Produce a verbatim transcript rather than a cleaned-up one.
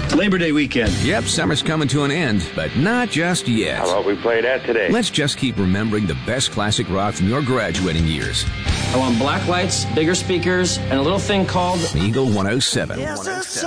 Labor Day weekend. Yep, summer's coming to an end, but not just yet. How about we play that today? Let's just keep remembering the best classic rock from your graduating years. I want black lights, bigger speakers, and a little thing called Eagle one oh seven.